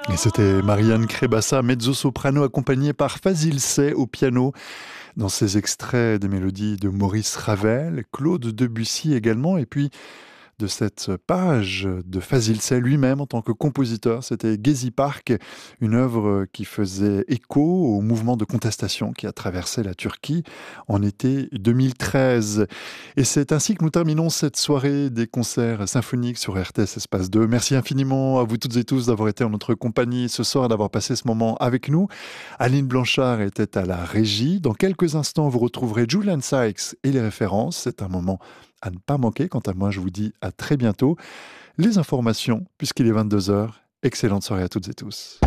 Et c'était Marianne Crébassa, mezzo-soprano, accompagnée par Fazil Say au piano. Dans ces extraits des mélodies de Maurice Ravel, Claude Debussy également, et puis de cette page de Fazil Say lui-même en tant que compositeur. C'était Gezi Park, une œuvre qui faisait écho au mouvement de contestation qui a traversé la Turquie en été 2013. Et c'est ainsi que nous terminons cette soirée des concerts symphoniques sur RTS Espace 2. Merci infiniment à vous toutes et tous d'avoir été en notre compagnie ce soir, d'avoir passé ce moment avec nous. Aline Blanchard était à la régie. Dans quelques instants, vous retrouverez Julian Sykes et les références. C'est un moment à ne pas manquer. Quant à moi, je vous dis à très bientôt. Les informations, puisqu'il est 22h. Excellente soirée à toutes et tous.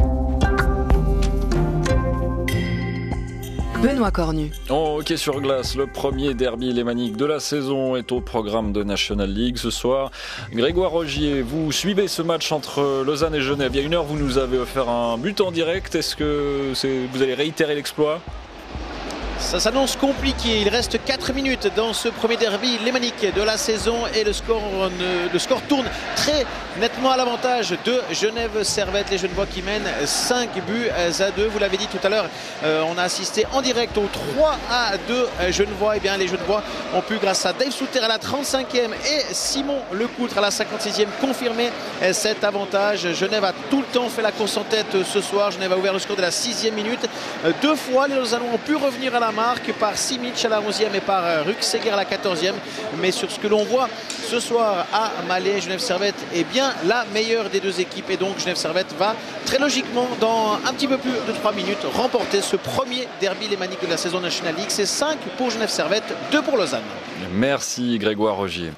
Benoît Cornu. En hockey sur glace, le premier derby lémanique de la saison est au programme de National League ce soir. Grégoire Rogier, vous suivez ce match entre Lausanne et Genève. Il y a une heure, vous nous avez offert un but en direct. Est-ce que vous allez réitérer l'exploit ? Ça s'annonce compliqué, il reste 4 minutes dans ce premier derby lémanique de la saison et le score tourne très nettement à l'avantage de Genève Servette. Les Genevois qui mènent 5 buts à 2. Vous l'avez dit tout à l'heure, on a assisté en direct au 3-2 Genevois. Et bien les Genevois ont pu, grâce à Dave Souter à la 35e et Simon Lecoutre à la 56e, confirmer cet avantage. Genève a tout le temps fait la course en tête ce soir. Genève a ouvert le score de la 6e minute. 2 fois les Lausannois ont pu revenir à la marque par Simic à la 11e et par Ruxeger à la 14e. Mais sur ce que l'on voit ce soir à Malais, Genève Servette est bien la meilleure des deux équipes. Et donc Genève Servette va très logiquement, dans un petit peu plus de 3 minutes, remporter ce premier derby lémanique de la saison National League. C'est 5 pour Genève Servette, 2 pour Lausanne. Merci Grégoire Rogier.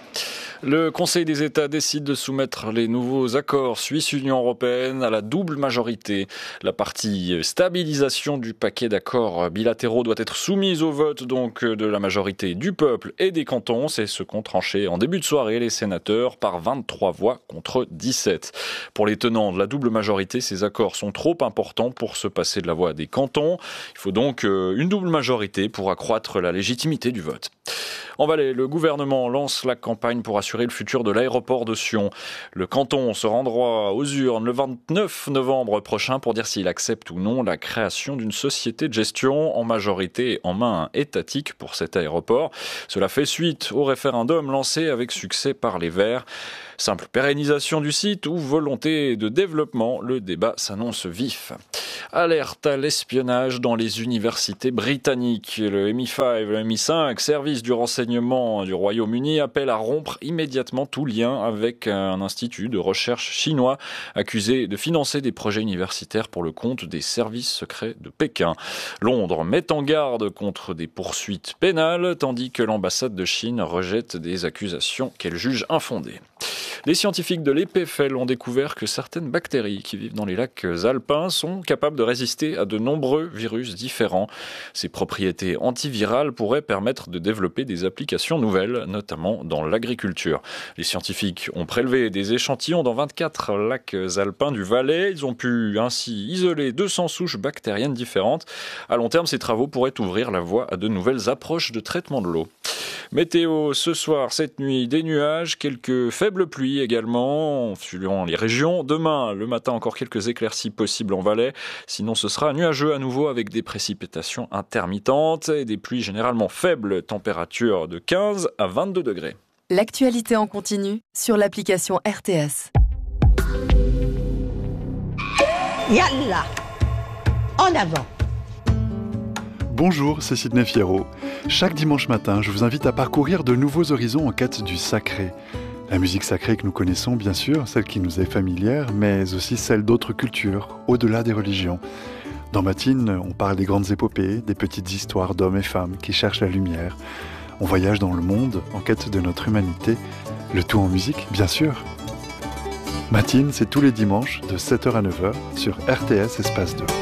Le Conseil des États décide de soumettre les nouveaux accords Suisse-Union européenne à la double majorité. La partie stabilisation du paquet d'accords bilatéraux doit être soumise au vote donc de la majorité du peuple et des cantons. C'est ce qu'ont tranché en début de soirée les sénateurs par 23 voix contre 17. Pour les tenants de la double majorité, ces accords sont trop importants pour se passer de la voix des cantons. Il faut donc une double majorité pour accroître la légitimité du vote. En Valais, le gouvernement lance la campagne pour assurer le futur de l'aéroport de Sion. Le canton se rendra aux urnes le 29 novembre prochain pour dire s'il accepte ou non la création d'une société de gestion en majorité en main étatique pour cet aéroport. Cela fait suite au référendum lancé avec succès par les Verts. Simple pérennisation du site ou volonté de développement, le débat s'annonce vif. Alerte à l'espionnage dans les universités britanniques. Le MI5, le MI5, service du renseignement du Royaume-Uni, appelle à rompre immédiatement tout lien avec un institut de recherche chinois accusé de financer des projets universitaires pour le compte des services secrets de Pékin. Londres met en garde contre des poursuites pénales, tandis que l'ambassade de Chine rejette des accusations qu'elle juge infondées. Les scientifiques de l'EPFL ont découvert que certaines bactéries qui vivent dans les lacs alpins sont capables de résister à de nombreux virus différents. Ces propriétés antivirales pourraient permettre de développer des applications nouvelles, notamment dans l'agriculture. Les scientifiques ont prélevé des échantillons dans 24 lacs alpins du Valais. Ils ont pu ainsi isoler 200 souches bactériennes différentes. À long terme, ces travaux pourraient ouvrir la voie à de nouvelles approches de traitement de l'eau. Météo, ce soir, cette nuit, des nuages, quelques faibles pluies également, suivant les régions. Demain, le matin, encore quelques éclaircies possibles en Valais. Sinon, ce sera nuageux à nouveau avec des précipitations intermittentes et des pluies généralement faibles, température de 15 à 22 degrés. L'actualité en continu sur l'application RTS. Yallah, en avant. Bonjour, c'est Sidney Fierro. Chaque dimanche matin, je vous invite à parcourir de nouveaux horizons en quête du sacré. La musique sacrée que nous connaissons, bien sûr, celle qui nous est familière, mais aussi celle d'autres cultures, au-delà des religions. Dans Matine, on parle des grandes épopées, des petites histoires d'hommes et femmes qui cherchent la lumière. On voyage dans le monde en quête de notre humanité, le tout en musique, bien sûr. Matine, c'est tous les dimanches de 7h à 9h sur RTS Espace 2.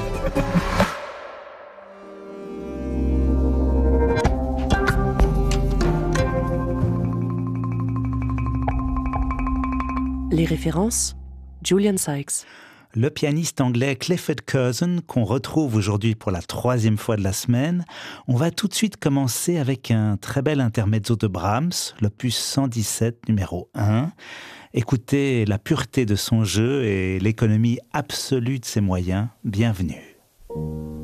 Les références, Julian Sykes. Le pianiste anglais Clifford Curzon, qu'on retrouve aujourd'hui pour la 3e fois de la semaine. On va tout de suite commencer avec un très bel intermezzo de Brahms, l'opus 117, numéro 1. Écoutez la pureté de son jeu et l'économie absolue de ses moyens. Bienvenue.